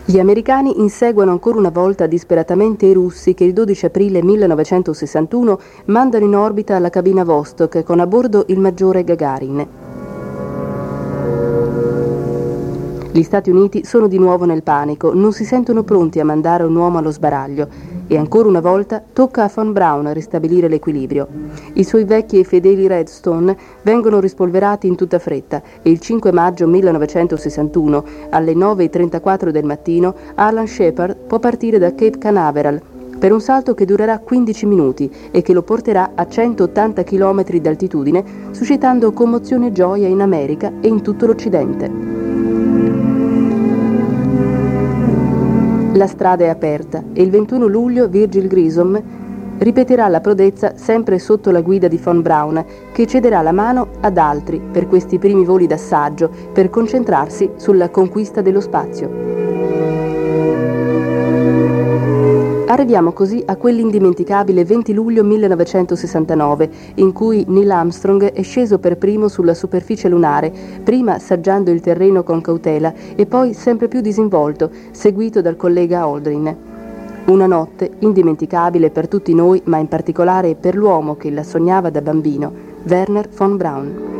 Gli americani inseguono ancora una volta disperatamente i russi che il 12 aprile 1961 mandano in orbita la cabina Vostok con a bordo il maggiore Gagarin. Gli Stati Uniti sono di nuovo nel panico, non si sentono pronti a mandare un uomo allo sbaraglio e ancora una volta tocca a von Braun ristabilire l'equilibrio. I suoi vecchi e fedeli Redstone vengono rispolverati in tutta fretta e il 5 maggio 1961 alle 9:34 del mattino Alan Shepard può partire da Cape Canaveral per un salto che durerà 15 minuti e che lo porterà a 180 km d'altitudine, suscitando commozione e gioia in America e in tutto l'Occidente. La strada è aperta e il 21 luglio Virgil Grissom ripeterà la prodezza sempre sotto la guida di von Braun, che cederà la mano ad altri per questi primi voli d'assaggio per concentrarsi sulla conquista dello spazio. Arriviamo così a quell'indimenticabile 20 luglio 1969, in cui Neil Armstrong è sceso per primo sulla superficie lunare, prima saggiando il terreno con cautela e poi sempre più disinvolto, seguito dal collega Aldrin. Una notte indimenticabile per tutti noi, ma in particolare per l'uomo che la sognava da bambino, Wernher von Braun.